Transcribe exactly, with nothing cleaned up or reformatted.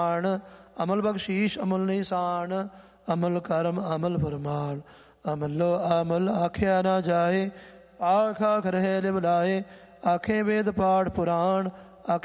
ਅਮਲ ਬਖਸ਼ੀਸ਼ ਅਮਲ ਨਿਸ਼ਾਨ, ਅਮਲ ਕਰਮ ਅਮਲ ਫਰਮਾਨ। ਅਮਲੋ ਅਮਲ ਆਖਿਆ ਨਾ ਜਾਏ, ਆਖ ਆਖ ਰਹੇ ਲਿਵਲਾਏ। ਆਖੇ ਵੇਦ ਪਾਠ ਪੁਰਾਣ,